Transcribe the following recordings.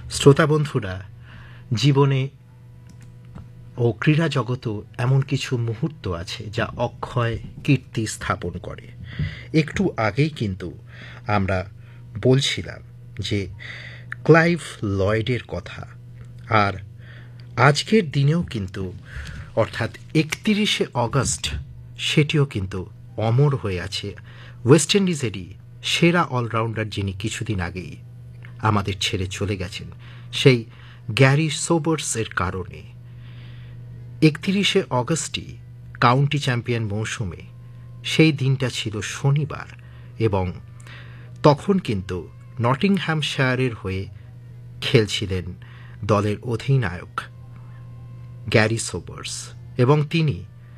শ্রোতা বন্ধুরা, জীবনে ও ক্রীড়া জগতেও এমন কিছু মুহূর্ত আছে যা অক্ষয় কীর্তি স্থাপন করে। একটু আগেই কিন্তু আমরা বলছিলাম যে ক্লাইভ লয়েডের কথা, আর আজকের দিনেও কিন্তু অর্থাৎ 31শে অগস্ট সেটিও কিন্তু অমর হয়ে আছে। ওয়েস্ট ইন্ডিজেরই সেরা অলরাউন্ডার যিনি কিছুদিন আগেই আমাদের ছেড়ে চলে গেছেন, সেই গ্যারি সোবার্সের কারণে 31শে অগস্টই কাউন্টি চ্যাম্পিয়ন মৌসুমে সেই দিনটা ছিল শনিবার, এবং তখন কিন্তু নটিংহ্যামশায়ারের হয়ে খেলছিলেন দলের অধিনায়ক গ্যারি সোবার্স, এবং তিনি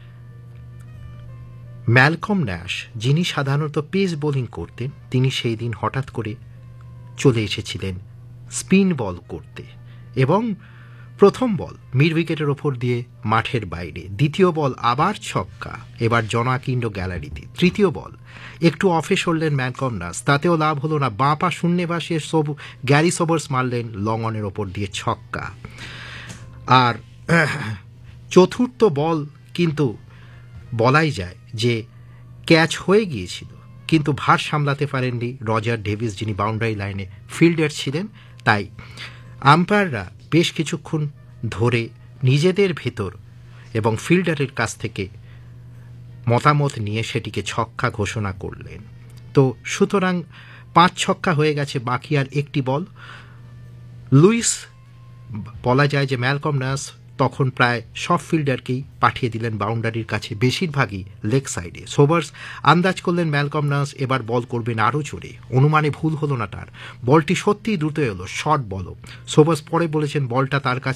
ম্যালকম ন্যাশ, যিনি সাধারণত পেস বোলিং করতেন, তিনি সেই দিন হঠাৎ করে চলে এসেছিলেন স্পিন বল করতে, এবং প্রথম বল মিড উইকেটের ওপর দিয়ে মাঠের বাইরে, দ্বিতীয় বল আবার ছক্কা, এবার জনাকিন্ড গ্যালারিতে, তৃতীয় বল একটু অফে সরলেন ম্যালকম ন্যাশ, তাতেও লাভ হলো না, বাঁ পা শূন্যে বাসে গ্যারি সোবার্স মারলেন লং অনের ওপর দিয়ে ছক্কা। আর চতুর্থ বল কিন্তু বলাই যায় যে ক্যাচ হয়ে গিয়েছিল, কিন্তু ভার সামলাতে পারেননি রজার ডেভিস, যিনি বাউন্ডারি লাইনে ফিল্ডার ছিলেন। তাই আম্পায়াররা বেশ কিছুক্ষণ ধরে নিজেদের ভেতর এবং ফিল্ডারের কাছ থেকে মতামত নিয়ে সেটিকে ছক্কা ঘোষণা করলেন। তো সুতরাং 5 ছক্কা হয়ে গেছে, বাকি আর একটি বল। লুইস, বলা যায় যে ম্যালকম ন্যাশ তখন প্রায় সব ফিল্ডারকেই পাঠিয়ে দিলেন বাউন্ডারির কাছে, বেশিরভাগই লেগ সাইডে। সোবার্স আন্দাজ করলেন ম্যালকম ন্যাশ এবার বল করবেন আরও জোরে, অনুমানে ভুল হলো না তার, বলটি সত্যিই দ্রুত এলো, শর্ট বলও। সোবার্স পরে বলেছেন বলটা তার কাছে